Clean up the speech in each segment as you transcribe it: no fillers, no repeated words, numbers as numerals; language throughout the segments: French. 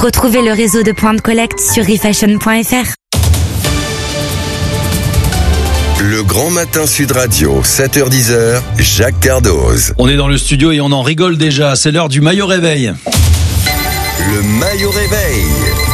Retrouvez le réseau de points de collecte sur refashion.fr. Le Grand Matin Sud Radio, 7h-10h, Jacques Cardoz. On est dans le studio et on en rigole déjà, c'est l'heure du maillot réveil. Le maillot réveil.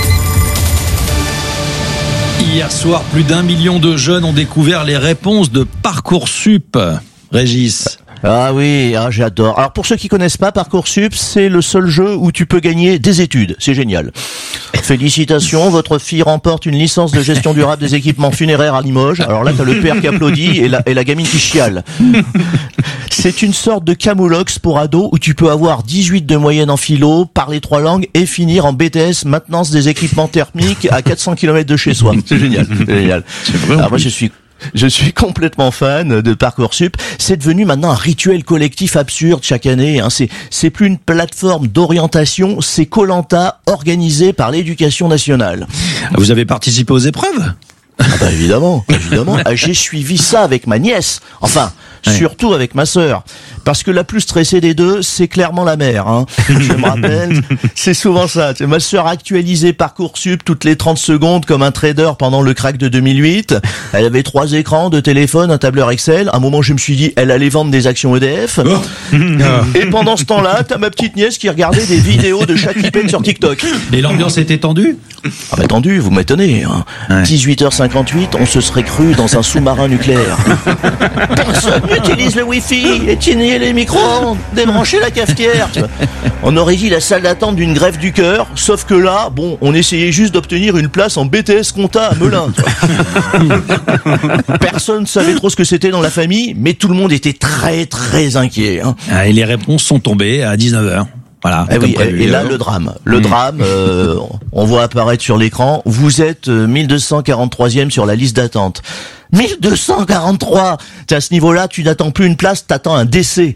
Hier soir, plus d'1 million de jeunes ont découvert les réponses de Parcoursup. Régis. Ah oui, j'adore. Alors pour ceux qui connaissent pas, Parcoursup, c'est le seul jeu où tu peux gagner des études. C'est génial. Félicitations, votre fille remporte une licence de gestion durable des équipements funéraires à Limoges. Alors là, t'as le père qui applaudit et la gamine qui chiale. C'est une sorte de camoulox pour ados où tu peux avoir 18 de moyenne en philo, parler 3 langues et finir en BTS maintenance des équipements thermiques à 400 km de chez soi. C'est génial. C'est génial. Alors moi, je suis complètement fan de Parcoursup. C'est devenu maintenant un rituel collectif absurde chaque année. C'est plus une plateforme d'orientation, c'est Koh-Lanta organisé par l'Éducation nationale. Vous avez participé aux épreuves ? Ah bah évidemment. J'ai suivi ça avec ma nièce. Enfin, surtout avec ma sœur. Parce que la plus stressée des deux, c'est clairement la mère. Je me rappelle, c'est souvent ça. Ma sœur actualisait Parcoursup toutes les 30 secondes comme un trader pendant le crack de 2008. Elle avait 3 écrans, 2 téléphones, un tableur Excel. À un moment, je me suis dit, elle allait vendre des actions EDF. Et pendant ce temps-là, t'as ma petite nièce qui regardait des vidéos de chat qui pète sur TikTok. Et l'ambiance était tendue ? Ah bah tendue, vous m'étonnez. 18h58, on se serait cru dans un sous-marin nucléaire. Personne n'utilise le Wi-Fi, éteignez les micro-ondes, débranchez la cafetière. On aurait dit la salle d'attente d'une greffe du cœur, sauf que là, on essayait juste d'obtenir une place en BTS compta à Melun. Personne ne savait trop ce que c'était dans la famille, mais tout le monde était très très inquiet. Et les réponses sont tombées à 19h. Voilà. Et là, le drame. On voit apparaître sur l'écran, vous êtes 1243e sur la liste d'attente. 1243! À ce niveau-là, tu n'attends plus une place, t'attends un décès.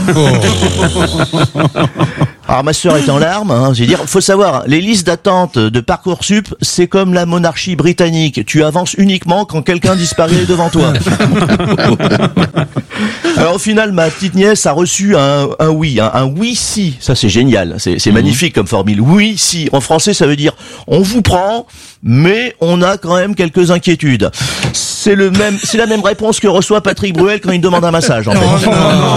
Alors ma sœur est en larmes, je veux dire, faut savoir, les listes d'attente de Parcoursup, c'est comme la monarchie britannique. Tu avances uniquement quand quelqu'un disparaît devant toi. Alors au final, ma petite nièce a reçu un oui, un oui si. Ça c'est génial, c'est magnifique comme formule. Oui si. En français, ça veut dire on vous prend, mais on a quand même quelques inquiétudes. C'est la même réponse que reçoit Patrick Bruel quand il demande un massage, en fait.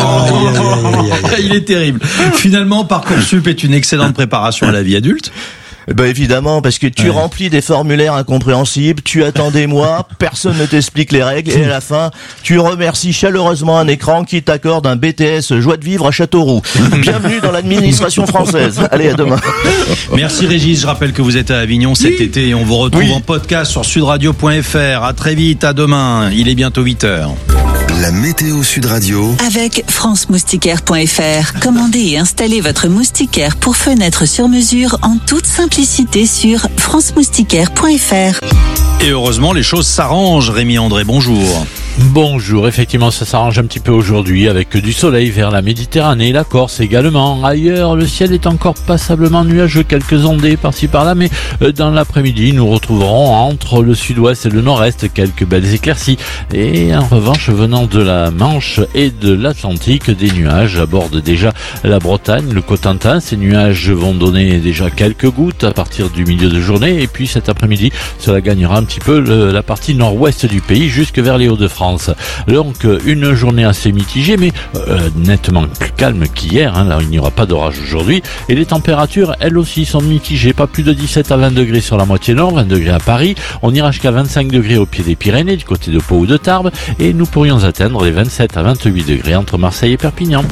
Il est terrible. Finalement, Parcoursup est une excellente préparation à la vie adulte. Ben évidemment, parce que tu remplis des formulaires incompréhensibles, tu attends des mois, personne ne t'explique les règles, et à la fin, tu remercies chaleureusement un écran qui t'accorde un BTS joie de vivre à Châteauroux. Bienvenue dans l'administration française. Allez, à demain. Merci Régis, je rappelle que vous êtes à Avignon cet été et on vous retrouve en podcast sur sudradio.fr. À très vite, à demain. Il est bientôt 8h. La météo Sud Radio avec francemoustiquaire.fr. Commandez et installez votre moustiquaire pour fenêtre sur mesure en toute simplicité sur francemoustiquaire.fr. Et heureusement, les choses s'arrangent. Rémi André, bonjour. Bonjour, effectivement ça s'arrange un petit peu aujourd'hui avec du soleil vers la Méditerranée et la Corse également. Ailleurs, le ciel est encore passablement nuageux, quelques ondées par-ci par-là, mais dans l'après-midi, nous retrouverons entre le sud-ouest et le nord-est quelques belles éclaircies. Et en revanche, venant de la Manche et de l'Atlantique, des nuages abordent déjà la Bretagne, le Cotentin. Ces nuages vont donner déjà quelques gouttes à partir du milieu de journée et puis cet après-midi, cela gagnera un petit peu la partie nord-ouest du pays jusque vers les Hauts-de-France. Donc une journée assez mitigée mais nettement plus calme qu'hier, là il n'y aura pas d'orage aujourd'hui et les températures elles aussi sont mitigées, pas plus de 17 à 20 degrés sur la moitié nord, 20 degrés à Paris, on ira jusqu'à 25 degrés au pied des Pyrénées du côté de Pau ou de Tarbes et nous pourrions atteindre les 27 à 28 degrés entre Marseille et Perpignan.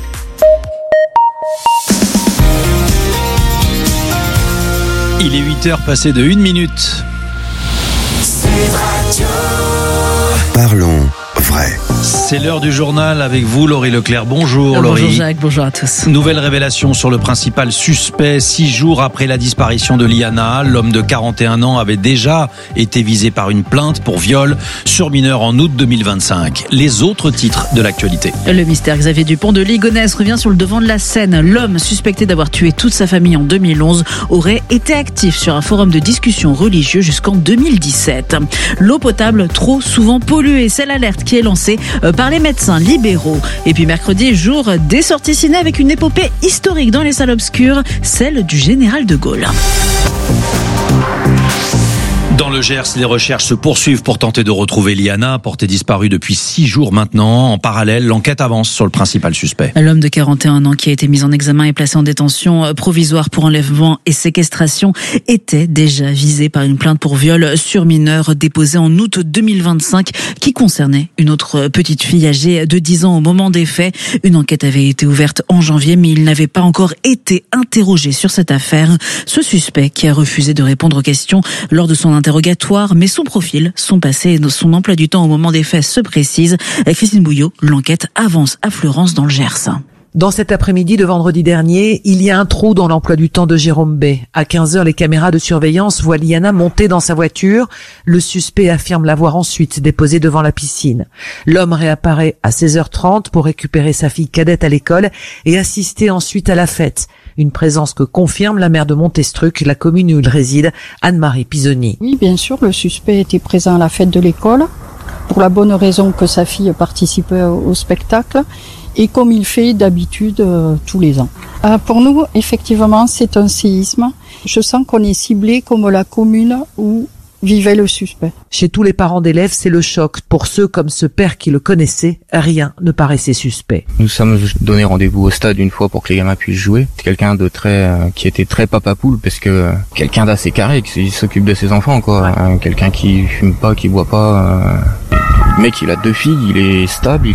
Il est 8h passé de 1 minute. Parlons vrai. C'est l'heure du journal avec vous, Laurie Leclerc. Bonjour Laurie. Bonjour Jacques, bonjour à tous. Nouvelle révélation sur le principal suspect. 6 jours après la disparition de Liana, l'homme de 41 ans avait déjà été visé par une plainte pour viol sur mineur en août 2025. Les autres titres de l'actualité. Le mystère Xavier Dupont de Ligonnès revient sur le devant de la scène. L'homme suspecté d'avoir tué toute sa famille en 2011 aurait été actif sur un forum de discussion religieux jusqu'en 2017. L'eau potable trop souvent polluée, c'est l'alerte qui dossier lancé par les médecins libéraux. Et puis mercredi, jour des sorties ciné avec une épopée historique dans les salles obscures, celle du général de Gaulle. Dans le Gers, les recherches se poursuivent pour tenter de retrouver Liana, portée disparue depuis 6 jours maintenant. En parallèle, l'enquête avance sur le principal suspect. L'homme de 41 ans qui a été mis en examen et placé en détention provisoire pour enlèvement et séquestration était déjà visé par une plainte pour viol sur mineur déposée en août 2025 qui concernait une autre petite fille âgée de 10 ans au moment des faits. Une enquête avait été ouverte en janvier, mais il n'avait pas encore été interrogé sur cette affaire. Ce suspect qui a refusé de répondre aux questions lors de son interrogatoire, mais son profil, son passé et son emploi du temps au moment des faits se précisent. Christine Bouillot, l'enquête avance à Fleurance dans le Gers. Dans cet après-midi de vendredi dernier, il y a un trou dans l'emploi du temps de Jérôme B. À 15h, les caméras de surveillance voient Liana monter dans sa voiture. Le suspect affirme l'avoir ensuite déposée devant la piscine. L'homme réapparaît à 16h30 pour récupérer sa fille cadette à l'école et assister ensuite à la fête. Une présence que confirme la maire de Montestruc, la commune où il réside, Anne-Marie Pisoni. Oui, bien sûr, le suspect était présent à la fête de l'école, pour la bonne raison que sa fille participait au spectacle, et comme il fait d'habitude tous les ans. Pour nous, effectivement, c'est un séisme. Je sens qu'on est ciblé comme la commune où vivait le suspect. Chez tous les parents d'élèves, c'est le choc. Pour ceux comme ce père qui le connaissait, rien ne paraissait suspect. Nous sommes donné rendez-vous au stade une fois pour que les gamins puissent jouer. C'est quelqu'un de qui était très papa poule parce que quelqu'un d'assez carré, qui s'occupe de ses enfants, quoi. Ouais. Quelqu'un qui fume pas, qui boit pas. Le mec, il a 2 filles, il est stable,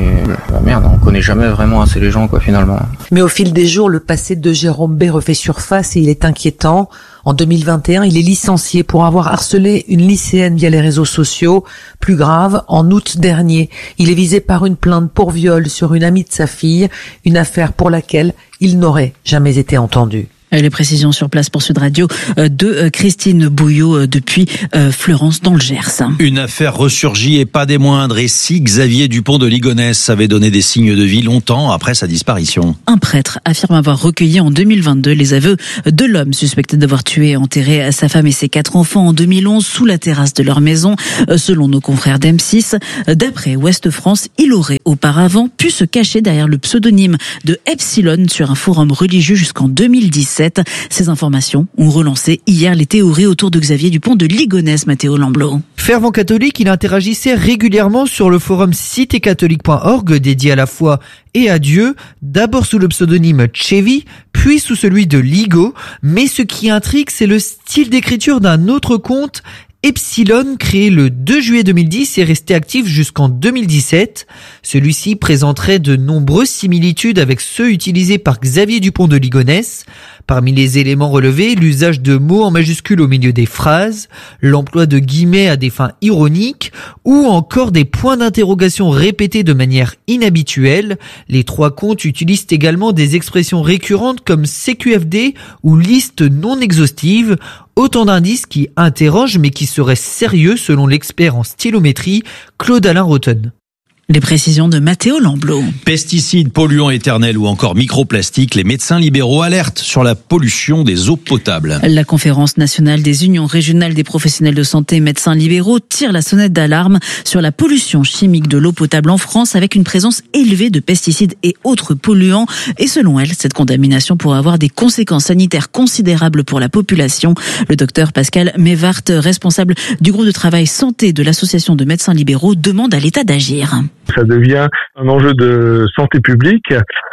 merde, on connaît jamais vraiment assez les gens, quoi, finalement. Mais au fil des jours, le passé de Jérôme B refait surface et il est inquiétant. En 2021, il est licencié pour avoir harcelé une lycéenne via les réseaux sociaux. Plus grave, en août dernier, il est visé par une plainte pour viol sur une amie de sa fille, une affaire pour laquelle il n'aurait jamais été entendu. Les précisions sur place pour Sud Radio de Christine Bouillot depuis Fleurance dans le Gers. Une affaire ressurgie et pas des moindres. Et si Xavier Dupont de Ligonnès avait donné des signes de vie longtemps après sa disparition? Un prêtre affirme avoir recueilli en 2022 les aveux de l'homme suspecté d'avoir tué et enterré sa femme et ses 4 enfants en 2011 sous la terrasse de leur maison. Selon nos confrères d'M6, d'après Ouest France, il aurait auparavant pu se cacher derrière le pseudonyme de Epsilon sur un forum religieux jusqu'en 2017. Ces informations ont relancé hier les théories autour de Xavier Dupont de Ligonnès, Mathéo Lamblot. Fervent catholique, il interagissait régulièrement sur le forum citécatholique.org dédié à la foi et à Dieu, d'abord sous le pseudonyme Chevi, puis sous celui de Ligo. Mais ce qui intrigue, c'est le style d'écriture d'un autre compte, Epsilon, créé le 2 juillet 2010 et resté actif jusqu'en 2017. Celui-ci présenterait de nombreuses similitudes avec ceux utilisés par Xavier Dupont de Ligonnès. Parmi les éléments relevés, l'usage de mots en majuscules au milieu des phrases, l'emploi de guillemets à des fins ironiques, ou encore des points d'interrogation répétés de manière inhabituelle. Les 3 comptes utilisent également des expressions récurrentes comme CQFD ou liste non exhaustive. Autant d'indices qui interrogent mais qui seraient sérieux selon l'expert en stylométrie Claude-Alain Rotten. Les précisions de Mathéo Lamblot. Pesticides, polluants éternels ou encore microplastiques, les médecins libéraux alertent sur la pollution des eaux potables. La conférence nationale des unions régionales des professionnels de santé médecins libéraux tire la sonnette d'alarme sur la pollution chimique de l'eau potable en France avec une présence élevée de pesticides et autres polluants. Et selon elle, cette contamination pourrait avoir des conséquences sanitaires considérables pour la population. Le docteur Pascal Mévart, responsable du groupe de travail santé de l'association de médecins libéraux, demande à l'État d'agir. Ça devient un enjeu de santé publique,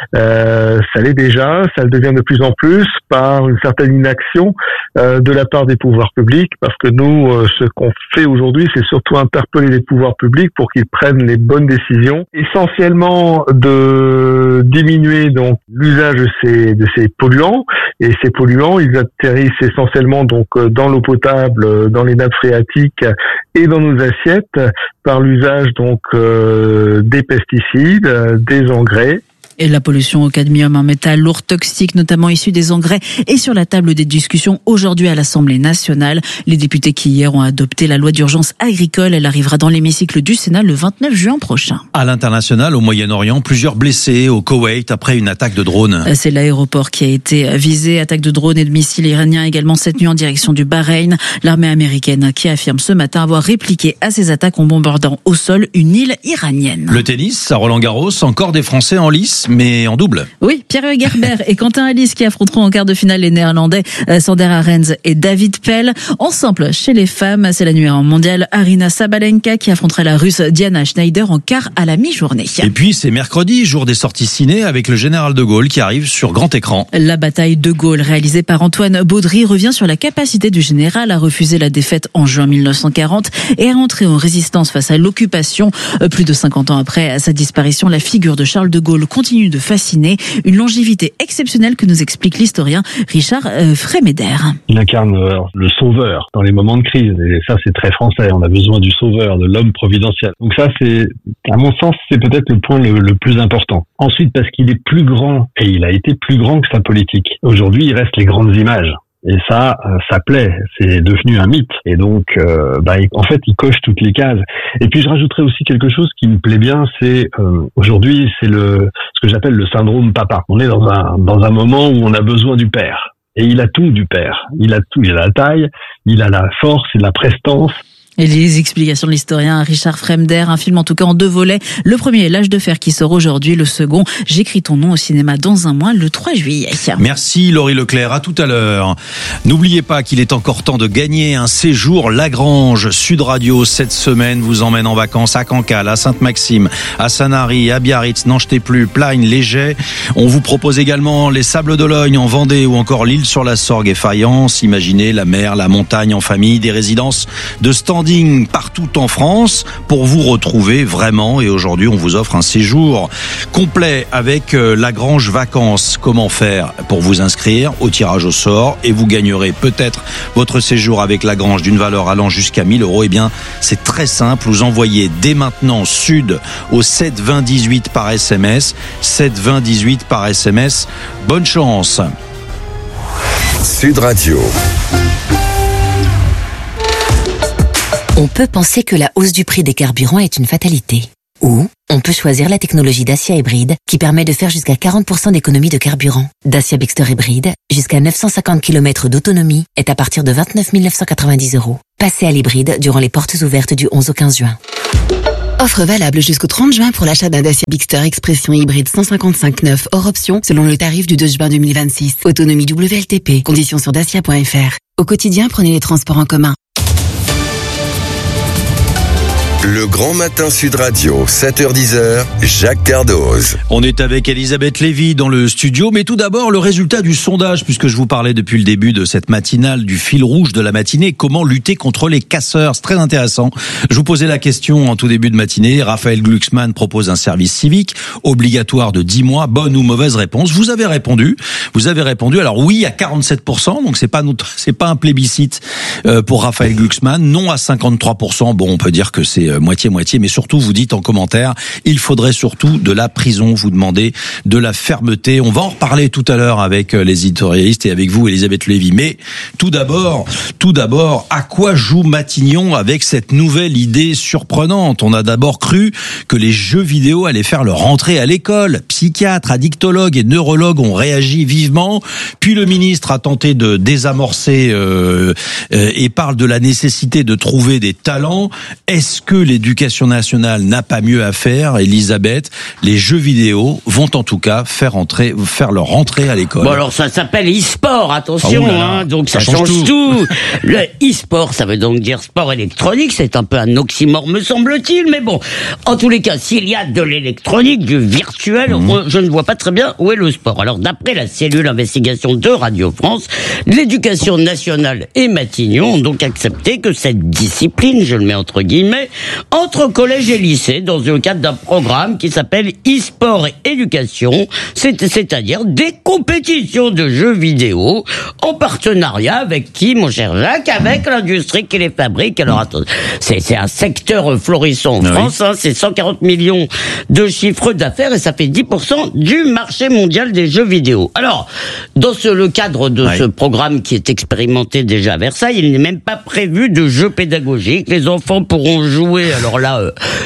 ça l'est déjà, ça le devient de plus en plus par une certaine inaction de la part des pouvoirs publics, parce que nous, ce qu'on fait aujourd'hui, c'est surtout interpeller les pouvoirs publics pour qu'ils prennent les bonnes décisions, essentiellement de diminuer donc l'usage de ces polluants, et ces polluants, ils atterrissent essentiellement donc dans l'eau potable, dans les nappes phréatiques et dans nos assiettes par l'usage donc des pesticides, des engrais. Et la pollution au cadmium, un métal lourd toxique, notamment issu des engrais, est sur la table des discussions aujourd'hui à l'Assemblée nationale. Les députés qui hier ont adopté la loi d'urgence agricole, elle arrivera dans l'hémicycle du Sénat le 29 juin prochain. À l'international, au Moyen-Orient, plusieurs blessés au Koweït après une attaque de drone. C'est l'aéroport qui a été visé, attaque de drones et de missiles iraniens également cette nuit en direction du Bahreïn. L'armée américaine qui affirme ce matin avoir répliqué à ces attaques en bombardant au sol une île iranienne. Le tennis, à Roland-Garros, encore des Français en lice, mais en double. Oui, Pierre Gerber et Quentin Halys qui affronteront en quart de finale les Néerlandais Sander Arens et David Pell. Ensemble, chez les femmes, c'est la numéro mondiale Arina Sabalenka qui affrontera la Russe Diana Schneider en quart à la mi-journée. Et puis c'est mercredi, jour des sorties ciné avec le Général de Gaulle qui arrive sur grand écran. La bataille de Gaulle, réalisée par Antoine Baudry, revient sur la capacité du général à refuser la défaite en juin 1940 et à entrer en résistance face à l'occupation. Plus de 50 ans après sa disparition, la figure de Charles de Gaulle continue de fasciner. Une longévité exceptionnelle que nous explique l'historien Richard Fréméder. Il incarne le sauveur dans les moments de crise. Et ça, c'est très français. On a besoin du sauveur, de l'homme providentiel. Donc ça, c'est, à mon sens, c'est peut-être le point le plus important. Ensuite, parce qu'il est plus grand, et il a été plus grand que sa politique. Aujourd'hui, il reste les grandes images. Et ça plaît. C'est devenu un mythe. Et donc, en fait, il coche toutes les cases. Et puis, je rajouterais aussi quelque chose qui me plaît bien. C'est aujourd'hui, c'est ce que j'appelle le syndrome papa. On est dans un moment où on a besoin du père. Et il a tout du père. Il a tout. Il a la taille, il a la force, il a la prestance. Et les explications de l'historien Richard Fremder, un film en tout cas en 2 volets. Le premier est L'âge de fer qui sort aujourd'hui, le second J'écris ton nom au cinéma dans un mois, le 3 juillet. Merci Laurie Leclerc, à tout à l'heure. N'oubliez pas qu'il est encore temps de gagner un séjour Lagrange. Sud Radio cette semaine vous emmène en vacances à Cancale, à Sainte-Maxime, à Sanary, à Biarritz, Nanches-Plus, Plagne, Léger. On vous propose également les Sables d'Olonne en Vendée ou encore l'île sur la Sorgue et Fayence. Imaginez la mer, la montagne en famille, des résidences de standing partout en France pour vous retrouver vraiment. Et aujourd'hui, on vous offre un séjour complet avec Lagrange Vacances. Comment faire pour vous inscrire au tirage au sort et vous gagnerez peut-être votre séjour avec Lagrange d'une valeur allant jusqu'à 1 000 €. Eh bien, c'est très simple. Vous envoyez dès maintenant Sud au 7 20 18 par SMS. 7 20 18 par SMS. Bonne chance. Sud Radio. On peut penser que la hausse du prix des carburants est une fatalité. Ou on peut choisir la technologie Dacia Hybride qui permet de faire jusqu'à 40% d'économie de carburant. Dacia Bigster Hybride, jusqu'à 950 km d'autonomie, est à partir de 29 990 €. Passez à l'hybride durant les portes ouvertes du 11 au 15 juin. Offre valable jusqu'au 30 juin pour l'achat d'un Dacia Bigster Expression hybride 155/9 hors option selon le tarif du 2 juin 2026. Autonomie WLTP. Conditions sur dacia.fr. Au quotidien, prenez les transports en commun. Le Grand Matin Sud Radio, 7h-10h, Jacques Cardoz. On est avec Elisabeth Lévy dans le studio, mais tout d'abord le résultat du sondage, puisque je vous parlais depuis le début de cette matinale du fil rouge de la matinée, comment lutter contre les casseurs. C'est très intéressant. Je vous posais la question en tout début de matinée. Raphaël Glucksmann propose un service civique obligatoire de 10 mois. Bonne ou mauvaise réponse? Vous avez répondu. Alors oui à 47%, donc c'est pas un plébiscite pour Raphaël Glucksmann. Non à 53%. Bon, on peut dire que c'est moitié-moitié, mais surtout vous dites en commentaire, il faudrait surtout de la prison, vous demandez de la fermeté. On va en reparler tout à l'heure avec les éditorialistes et avec vous, Elisabeth Lévy. Mais tout d'abord, à quoi joue Matignon avec cette nouvelle idée surprenante? On a d'abord cru que les jeux vidéo allaient faire leur entrée à l'école. Psychiatres, addictologues et neurologues ont réagi vivement. Puis le ministre a tenté de désamorcer et parle de la nécessité de trouver des talents. Est-ce que l'éducation nationale n'a pas mieux à faire, Elisabeth? Les jeux vidéo vont en tout cas faire leur entrée à l'école. Bon, alors ça s'appelle e-sport, attention, donc ça change tout. Le e-sport, ça veut donc dire sport électronique, c'est un peu un oxymore me semble-t-il, mais bon, en tous les cas, s'il y a de l'électronique, du virtuel, je ne vois pas très bien où est le sport. Alors d'après la cellule investigation de Radio France, l'éducation nationale et Matignon ont donc accepté que cette discipline, je le mets entre guillemets, entre collège et lycée dans le cadre d'un programme qui s'appelle e-sport et éducation, c'est-à-dire des compétitions de jeux vidéo en partenariat avec qui, mon cher Jacques? Avec l'industrie qui les fabrique. Alors attendez, c'est un secteur florissant en France, hein, c'est 140 millions de chiffre d'affaires et ça fait 10% du marché mondial des jeux vidéo. Alors, dans le cadre de ce programme qui est expérimenté déjà à Versailles, il n'est même pas prévu de jeux pédagogiques. Les enfants pourront jouer, alors là,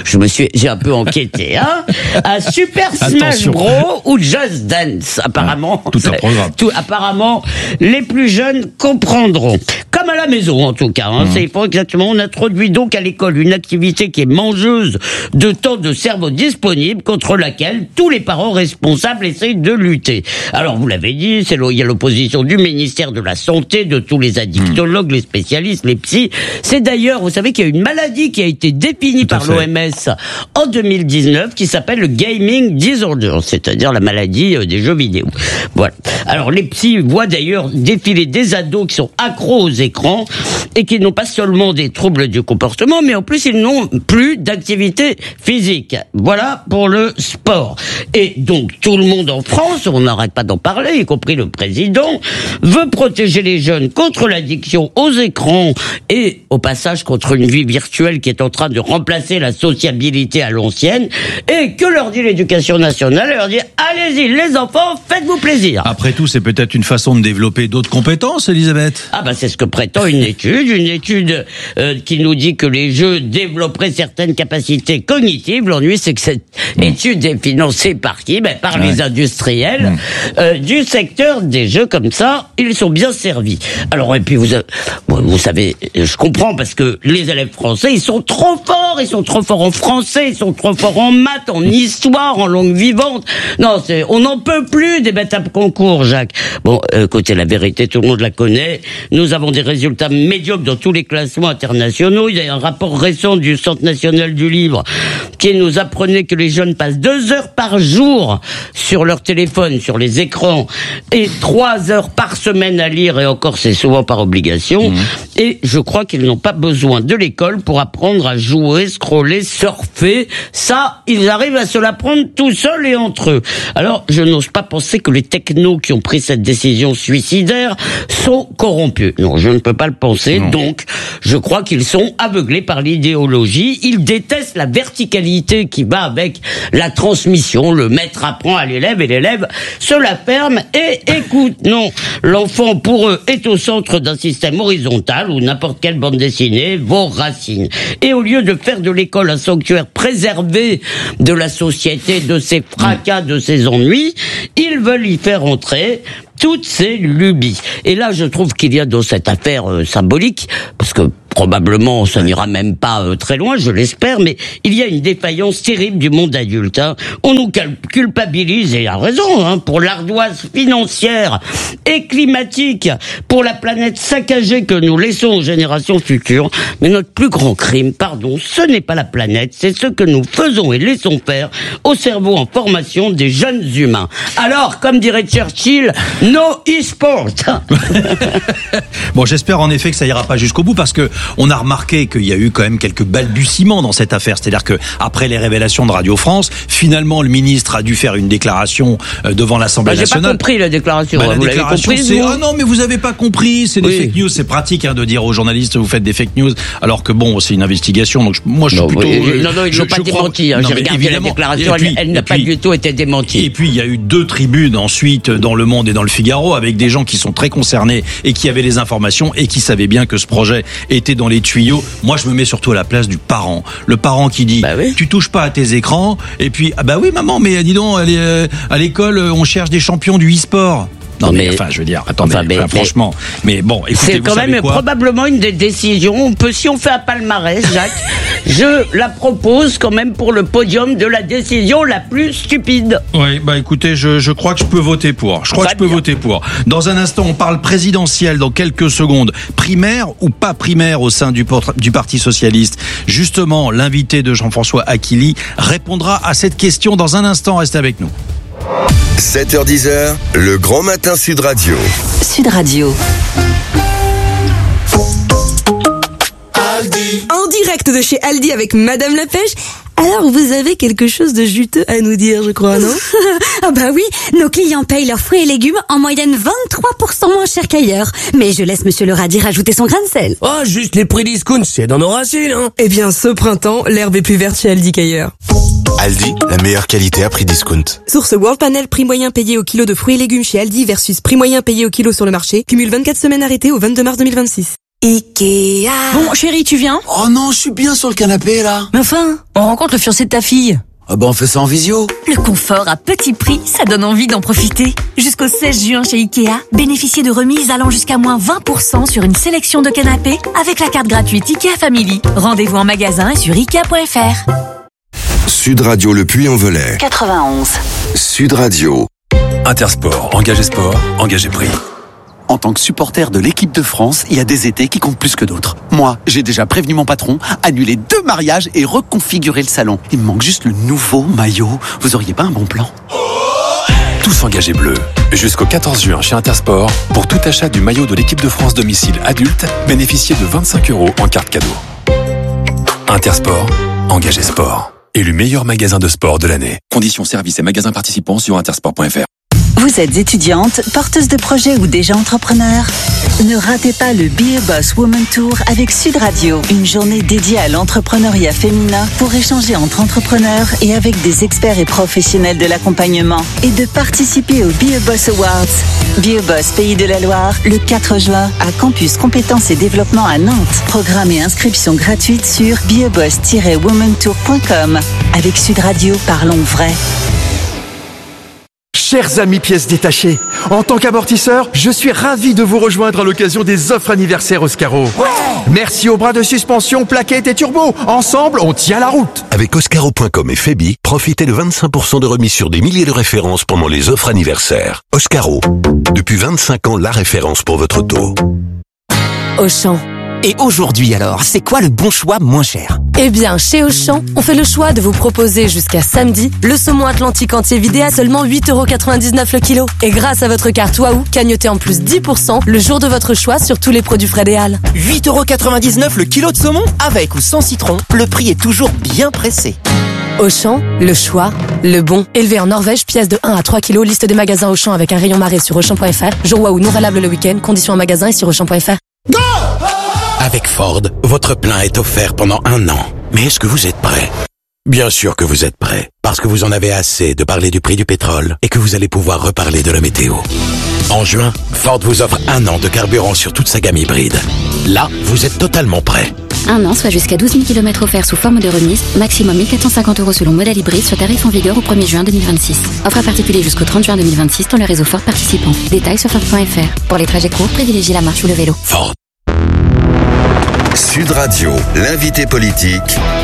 j'ai un peu enquêté, hein, à Super Smash Bros ou Just Dance, apparemment. Tout un programme. Apparemment, les plus jeunes comprendront. Comme à la maison, en tout cas, hein, c'est pas exactement. On introduit donc à l'école une activité qui est mangeuse de temps de cerveau disponible contre laquelle tous les parents responsables essayent de lutter. Alors, vous l'avez dit, il y a l'opposition du ministère de la Santé, de tous les addictologues, les spécialistes, les psys. C'est d'ailleurs, vous savez qu'il y a une maladie qui a été définie par l'OMS en 2019 qui s'appelle le gaming disorder, c'est-à-dire la maladie des jeux vidéo. Voilà. Alors, les psys voient d'ailleurs défiler des ados qui sont accros aux écrans et qui n'ont pas seulement des troubles du comportement, mais en plus, ils n'ont plus d'activité physique. Voilà pour le sport. Et donc, tout le monde en France, on n'arrête pas d'en parler, y compris le président, veut protéger les jeunes contre l'addiction aux écrans et, au passage, contre une vie virtuelle qui est en train de remplacer la sociabilité à l'ancienne. Et que leur dit l'éducation nationale? Elle leur dit, allez-y, les enfants, faites-vous plaisir. Après tout, c'est peut-être une façon de développer d'autres compétences, Elisabeth. Ah bah c'est ce que prétend une étude qui nous dit que les jeux développeraient certaines capacités cognitives. L'ennui, c'est que cette étude est financée par qui? Par les industriels du secteur des jeux comme ça. Ils sont bien servis. Alors et puis vous savez, je comprends parce que les élèves français, ils sont trop forts en français, ils sont trop forts en maths, en histoire, en langue vivante. Non, on n'en peut plus des bêtes à concours, Jacques. Bon, écoutez, la vérité, tout le monde la connaît. Nous avons des résultats médiocres dans tous les classements internationaux. Il y a un rapport récent du Centre national du livre qui nous apprenait que les jeunes passent 2 heures par jour sur leur téléphone, sur les écrans, et 3 heures par semaine à lire, et encore c'est souvent par obligation. Et je crois qu'ils n'ont pas besoin de l'école pour apprendre à jouer, scroller, surfer. Ça, ils arrivent à se l'apprendre tout seuls et entre eux. Alors, je n'ose pas penser que les technos qui ont pris cette décision suicidaire sont corrompus. Non, je ne peux pas le penser. Non. Donc, je crois qu'ils sont aveuglés par l'idéologie. Ils détestent la verticalité qui va avec la transmission. Le maître apprend à l'élève et l'élève se la ferme et écoute. Non, l'enfant, pour eux, est au centre d'un système horizontal où n'importe quelle bande dessinée vaut racine. Et au lieu de faire de l'école un sanctuaire préservé de la société, de ses fracas, de ses ennuis, ils veulent y faire entrer toutes ces lubies. Et là, je trouve qu'il y a dans cette affaire symbolique, parce que probablement, ça n'ira même pas très loin, je l'espère, mais il y a une défaillance terrible du monde adulte. Hein. On nous culpabilise, et à raison, hein, pour l'ardoise financière et climatique, pour la planète saccagée que nous laissons aux générations futures. Mais notre plus grand crime, pardon, ce n'est pas la planète, c'est ce que nous faisons et laissons faire au cerveau en formation des jeunes humains. Alors, comme dirait Churchill, no e-sport. Bon, j'espère en effet que ça ira pas jusqu'au bout, parce que on a remarqué qu'il y a eu quand même quelques balbutiements dans cette affaire. C'est-à-dire que après les révélations de Radio France, finalement le ministre a dû faire une déclaration devant l'Assemblée nationale. J'ai pas compris la déclaration. La déclaration, c'est non mais vous avez pas compris, c'est des fake news. C'est pratique de dire aux journalistes vous faites des fake news, alors que bon c'est une investigation. Donc moi je suis plutôt. Non, ils n'ont pas démenti. J'ai regardé la déclaration, elle n'a pas du tout été démentie. Et puis il y a eu 2 tribunes ensuite dans Le Monde et dans Le Figaro avec des gens qui sont très concernés et qui avaient les informations et qui savaient bien que ce projet était dans les tuyaux. Moi, je me mets surtout à la place du parent. Le parent qui dit, tu touches pas à tes écrans, et puis, bah oui, maman, mais dis donc, à l'école, on cherche des champions du e-sport. Non mais enfin, je veux dire, attendez, franchement, mais bon, écoutez, c'est quand même probablement une des décisions. Si on fait un palmarès, Jacques, je la propose quand même pour le podium de la décision la plus stupide. Oui, bah écoutez, je crois que je peux voter pour. Voter pour. Dans un instant, on parle présidentiel dans quelques secondes. Primaire ou pas primaire au sein du Parti Socialiste. Justement, l'invité de Jean-François Aquili répondra à cette question dans un instant. Restez avec nous. 7h-10h, le grand matin Sud Radio. Sud Radio. En direct direct de chez Aldi avec Madame la Pêche. Alors, vous avez quelque chose de juteux à nous dire, je crois, non? Ah bah oui, nos clients payent leurs fruits et légumes en moyenne 23% moins cher qu'ailleurs. Mais je laisse Monsieur le radis rajouter son grain de sel. Oh, juste les prix discount, c'est dans nos racines, hein. Eh bien, ce printemps, l'herbe est plus verte chez Aldi qu'ailleurs. Aldi, la meilleure qualité à prix discount. Source World Panel, prix moyen payé au kilo de fruits et légumes chez Aldi versus prix moyen payé au kilo sur le marché. Cumule 24 semaines arrêtées au 22 mars 2026. Ikea. Bon, chérie, tu viens? Oh non, je suis bien sur le canapé, là. Mais enfin, on rencontre le fiancé de ta fille. Ah bah on fait ça en visio. Le confort à petit prix, ça donne envie d'en profiter. Jusqu'au 16 juin chez Ikea, bénéficiez de remises allant jusqu'à moins 20% sur une sélection de canapés avec la carte gratuite Ikea Family. Rendez-vous en magasin et sur Ikea.fr. Sud Radio Le Puy-en-Velay. 91. Sud Radio. Intersport, engagé sport, engagé prix. En tant que supporter de l'équipe de France, il y a des étés qui comptent plus que d'autres. Moi, j'ai déjà prévenu mon patron, annulé 2 mariages et reconfiguré le salon. Il me manque juste le nouveau maillot. Vous auriez pas un bon plan? Tous engagés bleus. Jusqu'au 14 juin chez Intersport, pour tout achat du maillot de l'équipe de France domicile adulte, bénéficiez de 25 € en carte cadeau. Intersport, engagé sport. Élu meilleur magasin de sport de l'année. Conditions, services et magasins participants sur intersport.fr. Vous êtes étudiante, porteuse de projet ou déjà entrepreneur? Ne ratez pas le Be a Boss Woman Tour avec Sud Radio. Une journée dédiée à l'entrepreneuriat féminin pour échanger entre entrepreneurs et avec des experts et professionnels de l'accompagnement. Et de participer au Be a Boss Awards. Be a Boss Pays de la Loire, le 4 juin, à Campus Compétences et Développement à Nantes. Programme et inscription gratuite sur beaboss-womantour.com. Avec Sud Radio, parlons vrai. Chers amis pièces détachées, en tant qu'amortisseur, je suis ravi de vous rejoindre à l'occasion des offres anniversaires Oscaro. Ouais. Merci aux bras de suspension, plaquettes et turbo. Ensemble, on tient la route. Avec Oscaro.com et Febi, profitez de 25% de remise sur des milliers de références pendant les offres anniversaires. Oscaro, depuis 25 ans, la référence pour votre auto. Auchan. Et aujourd'hui alors, c'est quoi le bon choix moins cher? Eh bien, chez Auchan, on fait le choix de vous proposer jusqu'à samedi le saumon atlantique entier vidé à seulement 8,99€ le kilo. Et grâce à votre carte Waouh, cagnotez en plus 10% le jour de votre choix sur tous les produits frais des Halles. 8,99€ le kilo de saumon? Avec ou sans citron, le prix est toujours bien pressé. Auchan, le choix, le bon. Élevé en Norvège, pièce de 1 à 3 kilos, liste des magasins Auchan avec un rayon marée sur Auchan.fr. Jour Waouh non valable le week-end, conditions en magasin et sur Auchan.fr. Go! Avec Ford, votre plein est offert pendant 1 an. Mais est-ce que vous êtes prêt? Bien sûr que vous êtes prêt, parce que vous en avez assez de parler du prix du pétrole et que vous allez pouvoir reparler de la météo. En juin, Ford vous offre 1 an de carburant sur toute sa gamme hybride. Là, vous êtes totalement prêt. 1 an, soit jusqu'à 12 000 km offerts sous forme de remise, maximum 1 450 € selon modèle hybride sur tarif en vigueur au 1er juin 2026. Offre à particulier jusqu'au 30 juin 2026 dans le réseau Ford participant. Détails sur Ford.fr. Pour les trajets courts, privilégiez la marche ou le vélo. Ford. Sud Radio, l'invité politique,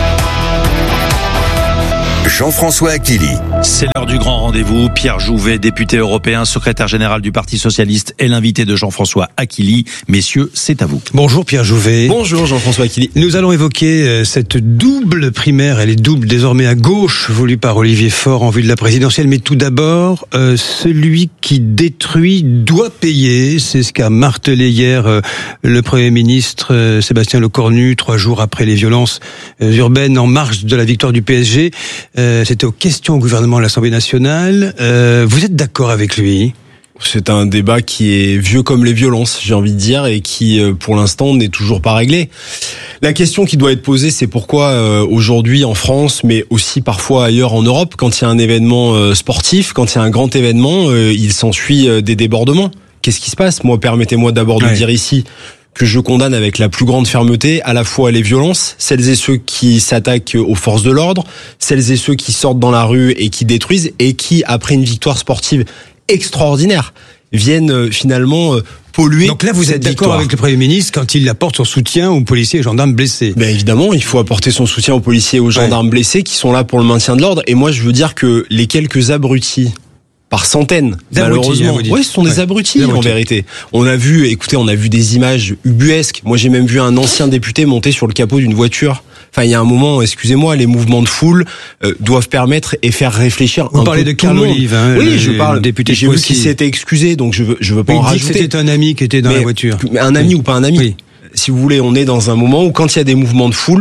Jean-François Aquili. C'est l'heure du grand rendez-vous. Pierre Jouvet, député européen, secrétaire général du Parti Socialiste, est l'invité de Jean-François Aquili. Messieurs, c'est à vous. Bonjour Pierre Jouvet. Bonjour Jean-François Aquili. Nous allons évoquer cette double primaire, elle est double désormais à gauche, voulue par Olivier Faure en vue de la présidentielle. Mais tout d'abord, celui qui détruit doit payer. C'est ce qu'a martelé hier le Premier ministre Sébastien Lecornu, 3 jours après les violences urbaines en marge de la victoire du PSG. C'était aux questions au gouvernement à l'Assemblée nationale. Vous êtes d'accord avec lui ? C'est un débat qui est vieux comme les violences, j'ai envie de dire, et qui, pour l'instant, n'est toujours pas réglé. La question qui doit être posée, c'est pourquoi aujourd'hui en France, mais aussi parfois ailleurs en Europe, quand il y a un événement sportif, quand il y a un grand événement, il s'ensuit des débordements. Qu'est-ce qui se passe ? Moi, permettez-moi d'abord de dire ici que je condamne avec la plus grande fermeté à la fois les violences, celles et ceux qui s'attaquent aux forces de l'ordre, celles et ceux qui sortent dans la rue et qui détruisent, et qui, après une victoire sportive extraordinaire, viennent finalement polluer. Donc là, vous êtes d'accord avec le Premier ministre quand il apporte son soutien aux policiers et gendarmes blessés? Ben évidemment, il faut apporter son soutien aux policiers et aux gendarmes blessés qui sont là pour le maintien de l'ordre. Et moi, je veux dire que les quelques abrutis, par centaines, malheureusement. Oui, ce sont des abrutis, en vérité. On a vu des images ubuesques. Moi, j'ai même vu un ancien député monter sur le capot d'une voiture. Enfin, il y a un moment, excusez-moi, les mouvements de foule doivent permettre et faire réfléchir. Vous parlez de Carl Olive, hein, oui, je parle. Député. J'ai vu qu'il s'était excusé, donc je veux pas en rajouter. Il dit que c'était un ami qui était dans la voiture. Un ami ou pas un ami. Si vous voulez, on est dans un moment où quand il y a des mouvements de foule,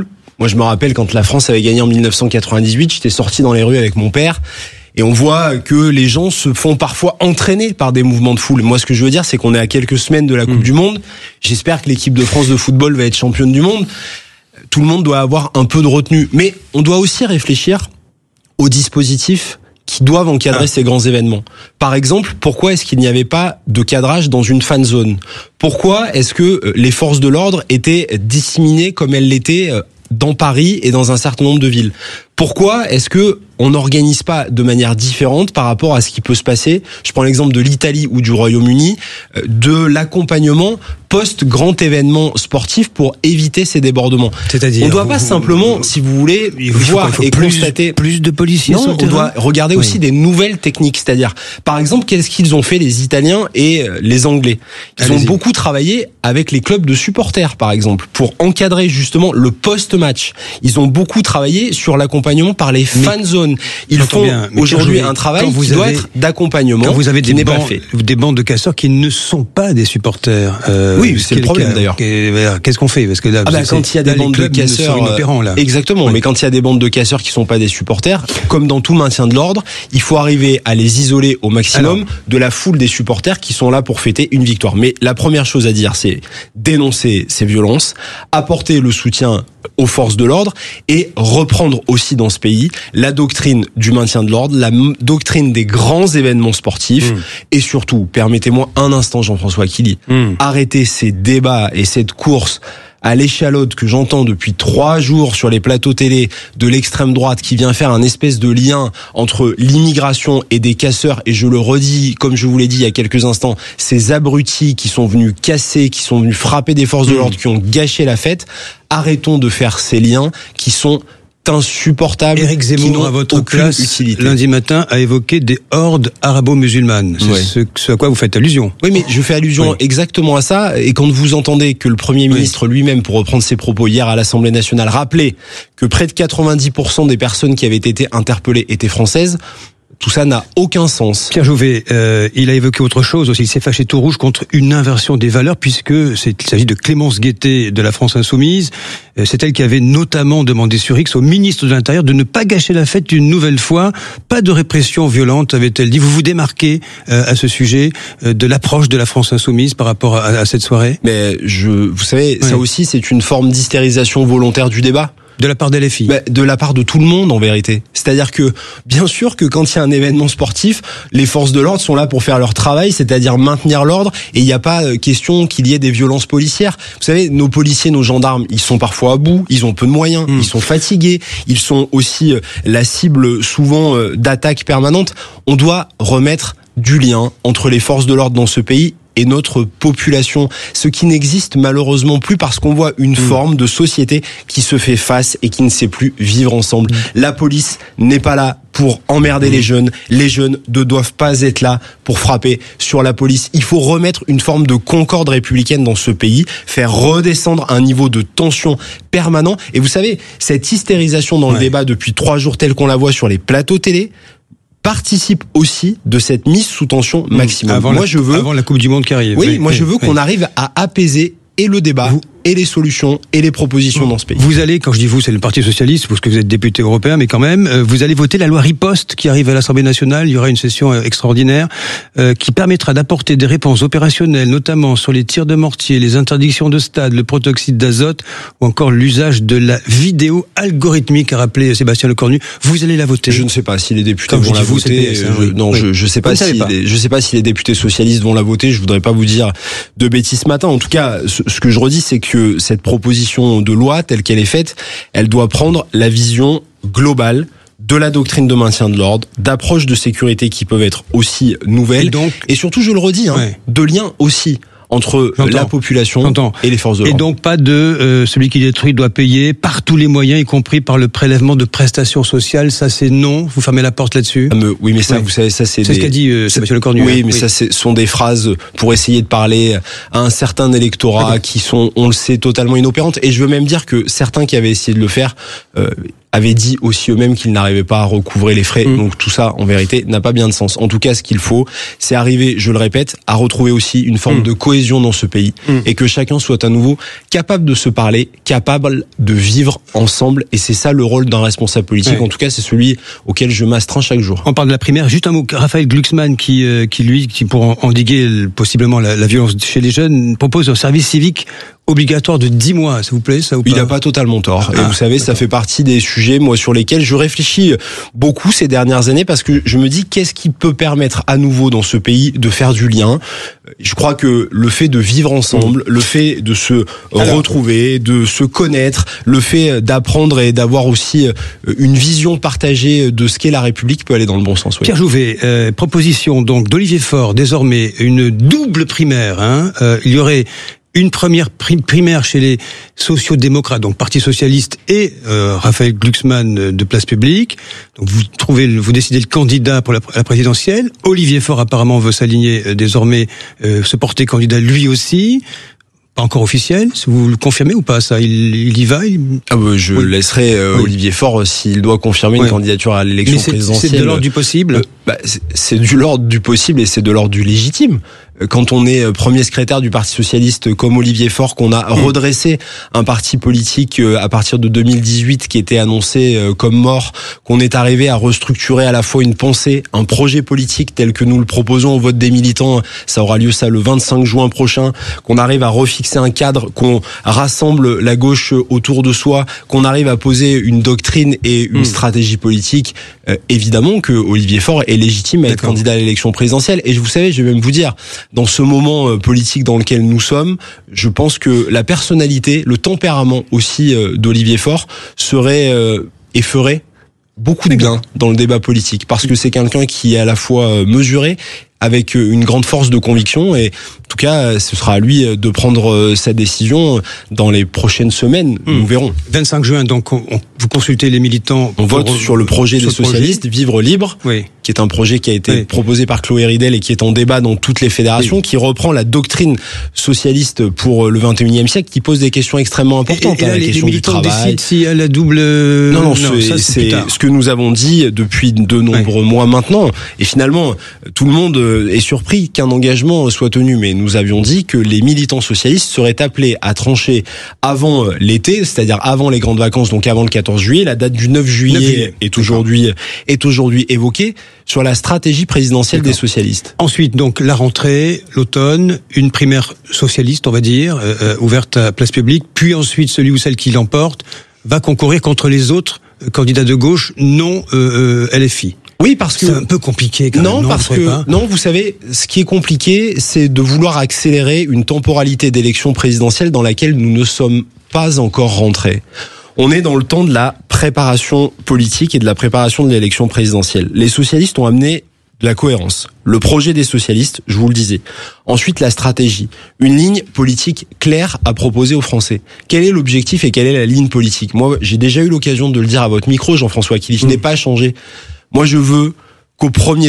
Moi, je me rappelle quand la France avait gagné en 1998, j'étais sorti dans les rues avec mon père. Et on voit que les gens se font parfois entraîner par des mouvements de foule. Moi, ce que je veux dire, c'est qu'on est à quelques semaines de la Coupe du Monde. J'espère que l'équipe de France de football va être championne du monde. Tout le monde doit avoir un peu de retenue. Mais on doit aussi réfléchir aux dispositifs qui doivent encadrer ces grands événements. Par exemple, pourquoi est-ce qu'il n'y avait pas de cadrage dans une fan zone ? Pourquoi est-ce que les forces de l'ordre étaient disséminées comme elles l'étaient dans Paris et dans un certain nombre de villes ? Pourquoi est-ce que on n'organise pas de manière différente par rapport à ce qui peut se passer ? Je prends l'exemple de l'Italie ou du Royaume-Uni, de l'accompagnement post-grand événement sportif pour éviter ces débordements. C'est-à-dire, on ne doit pas simplement, si vous voulez, voir et constater... Plus de policiers sur le terrain. On doit regarder aussi des nouvelles techniques. C'est-à-dire, par exemple, qu'est-ce qu'ils ont fait les Italiens et les Anglais ? Ils ont beaucoup travaillé avec les clubs de supporters, par exemple, pour encadrer justement le post-match. Ils ont beaucoup travaillé sur l'accompagnement par les fan zones. Ils font aujourd'hui un travail qui doit être d'accompagnement. Quand vous avez des bandes de casseurs qui ne sont pas des supporters. Oui, c'est le problème d'ailleurs. Qu'est-ce qu'on fait ? Parce que là, quand il y a des bandes de casseurs, exactement. Mais quand il y a des bandes de casseurs qui sont pas des supporters, comme dans tout maintien de l'ordre, il faut arriver à les isoler au maximum de la foule des supporters qui sont là pour fêter une victoire. Mais la première chose à dire, c'est dénoncer ces violences, apporter le soutien aux forces de l'ordre et reprendre aussi dans ce pays la doctrine du maintien de l'ordre, la doctrine des grands événements sportifs et surtout, permettez-moi un instant Jean-François Killy, arrêter ces débats et cette course à l'échalote que j'entends depuis 3 jours sur les plateaux télé de l'extrême droite qui vient faire un espèce de lien entre l'immigration et des casseurs. Et je le redis, comme je vous l'ai dit il y a quelques instants, ces abrutis qui sont venus casser, qui sont venus frapper des forces de l'ordre, qui ont gâché la fête. Arrêtons de faire ces liens qui sont insupportables. Éric Zemmour, à votre place, utilité. Lundi matin, a évoqué des hordes arabo-musulmanes. C'est ce à quoi vous faites allusion. Oui, mais je fais allusion exactement à ça. Et quand vous entendez que le Premier ministre lui-même, pour reprendre ses propos hier à l'Assemblée nationale, rappelait que près de 90% des personnes qui avaient été interpellées étaient françaises, tout ça n'a aucun sens. Pierre Jouvet, il a évoqué autre chose aussi. Il s'est fâché tout rouge contre une inversion des valeurs puisque il s'agit de Clémence Guettet de la France Insoumise. C'est elle qui avait notamment demandé sur X au ministre de l'Intérieur de ne pas gâcher la fête une nouvelle fois. Pas de répression violente, avait-elle dit. Vous vous démarquez à ce sujet de l'approche de la France Insoumise par rapport à cette soirée ? Mais vous savez, ça aussi c'est une forme d'hystérisation volontaire du débat. De la part des LFI. De la part de tout le monde, en vérité. C'est-à-dire que, bien sûr que quand il y a un événement sportif, les forces de l'ordre sont là pour faire leur travail, c'est-à-dire maintenir l'ordre, et il n'y a pas question qu'il y ait des violences policières. Vous savez, nos policiers, nos gendarmes, ils sont parfois à bout, ils ont peu de moyens, ils sont fatigués, ils sont aussi la cible souvent d'attaques permanentes. On doit remettre du lien entre les forces de l'ordre dans ce pays et notre population, ce qui n'existe malheureusement plus parce qu'on voit une forme de société qui se fait face et qui ne sait plus vivre ensemble. La police n'est pas là pour emmerder les jeunes ne doivent pas être là pour frapper sur la police. Il faut remettre une forme de concorde républicaine dans ce pays, faire redescendre un niveau de tension permanent. Et vous savez, cette hystérisation dans le débat depuis 3 jours telle qu'on la voit sur les plateaux télé, participe aussi de cette mise sous tension maximum. Avant la Coupe du Monde qui arrive. Oui, je veux qu'on arrive à apaiser et le débat, et les solutions, et les propositions dans ce pays. Vous allez, quand je dis vous, c'est le Parti Socialiste, parce que vous êtes député européen, mais quand même, vous allez voter la loi Riposte qui arrive à l'Assemblée nationale. Il y aura une session extraordinaire qui permettra d'apporter des réponses opérationnelles, notamment sur les tirs de mortier, les interdictions de stade, le protoxyde d'azote, ou encore l'usage de la vidéo algorithmique, a rappelé Sébastien Lecornu. Vous allez la voter. Je ne sais pas si les députés vont la voter. Je sais pas si les députés socialistes vont la voter. Je voudrais pas vous dire de bêtises ce matin. En tout cas, ce que je redis, c'est que cette proposition de loi, telle qu'elle est faite, elle doit prendre la vision globale de la doctrine de maintien de l'ordre, d'approches de sécurité qui peuvent être aussi nouvelles, et surtout, je le redis, de liens aussi entre la population et les forces de l'ordre. Et donc pas de celui qui détruit doit payer par tous les moyens, y compris par le prélèvement de prestations sociales. Ça c'est non. Vous fermez la porte là-dessus. Oui, mais ça, vous savez, ça c'est ce qu'a dit Sébastien Lecornu. Oui, mais ça sont des phrases pour essayer de parler à un certain électorat qui sont, on le sait, totalement inopérantes. Et je veux même dire que certains qui avaient essayé de le faire avaient dit aussi eux-mêmes qu'ils n'arrivaient pas à recouvrer les frais. Donc tout ça, en vérité, n'a pas bien de sens. En tout cas, ce qu'il faut, c'est arriver, je le répète, à retrouver aussi une forme de cohésion cohésion dans ce pays et que chacun soit à nouveau capable de se parler, capable de vivre ensemble. Et c'est ça le rôle d'un responsable politique. En tout cas, c'est celui auquel je m'astreins chaque jour. On parle de la primaire. Juste un mot. Raphaël Glucksmann, qui pour endiguer possiblement la violence chez les jeunes, propose un service civique obligatoire de 10 mois, s'il vous plaît, ça ou pas? Il n'a pas totalement tort. Et vous savez, ça fait partie des sujets, moi, sur lesquels je réfléchis beaucoup ces dernières années, parce que je me dis, qu'est-ce qui peut permettre à nouveau dans ce pays de faire du lien? Je crois que le fait de vivre ensemble, le fait de se retrouver, de se connaître, le fait d'apprendre et d'avoir aussi une vision partagée de ce qu'est la République peut aller dans le bon sens. Oui. Pierre Jouvet, proposition donc d'Olivier Faure, désormais une double primaire. Il y aurait une première primaire chez les sociaux-démocrates, donc Parti socialiste et Raphaël Glucksmann de Place Publique. Donc vous décidez le candidat pour la présidentielle. Olivier Faure apparemment veut s'aligner désormais, se porter candidat lui aussi. Pas encore officiel, vous le confirmez ou pas ça? Il y va Je laisserai Olivier Faure s'il doit confirmer une candidature à l'élection présidentielle. C'est de l'ordre du possible. C'est de l'ordre du possible et c'est de l'ordre du légitime. Quand on est premier secrétaire du Parti socialiste comme Olivier Faure, qu'on a redressé un parti politique à partir de 2018 qui était annoncé comme mort, qu'on est arrivé à restructurer à la fois une pensée, un projet politique tel que nous le proposons au vote des militants, ça aura lieu le 25 juin prochain, qu'on arrive à refixer un cadre, qu'on rassemble la gauche autour de soi, qu'on arrive à poser une doctrine et une stratégie politique, évidemment que Olivier Faure est légitime à être candidat à l'élection présidentielle. Et vous savez, je vais même vous dire, dans ce moment politique dans lequel nous sommes, je pense que la personnalité, le tempérament aussi d'Olivier Faure serait et ferait beaucoup de bien dans le débat politique, parce que c'est quelqu'un qui est à la fois mesuré, avec une grande force de conviction, et en tout cas, ce sera à lui de prendre sa décision dans les prochaines semaines. Nous verrons. 25 juin, donc vous consultez les militants. On vote sur le projet des socialistes, Vivre Libre, qui est un projet qui a été proposé par Chloé Ridel et qui est en débat dans toutes les fédérations, qui reprend la doctrine socialiste pour le 21e siècle, qui pose des questions extrêmement importantes. Et là, la question les militants du travail. décident s'il y a la double... Non, c'est ce que nous avons dit depuis de nombreux mois maintenant. Et finalement, tout le monde est surpris qu'un engagement soit tenu, mais nous avions dit que les militants socialistes seraient appelés à trancher avant l'été, c'est-à-dire avant les grandes vacances, donc avant le 14 juillet. La date du 9 juillet est aujourd'hui évoquée sur la stratégie présidentielle des socialistes. Ensuite, donc, la rentrée, l'automne, une primaire socialiste, on va dire, ouverte à Place Publique, puis ensuite celui ou celle qui l'emporte va concourir contre les autres candidats de gauche non LFI. Oui, parce que c'est un peu compliqué quand même. Non, vous savez, ce qui est compliqué, c'est de vouloir accélérer une temporalité d'élection présidentielle dans laquelle nous ne sommes pas encore rentrés. On est dans le temps de la préparation politique et de la préparation de l'élection présidentielle. Les socialistes ont amené de la cohérence. Le projet des socialistes, je vous le disais. Ensuite, la stratégie. Une ligne politique claire à proposer aux Français. Quel est l'objectif et quelle est la ligne politique? Moi, j'ai déjà eu l'occasion de le dire à votre micro, Jean-François Killy, je n'ai pas changé. Moi, je veux qu'au premier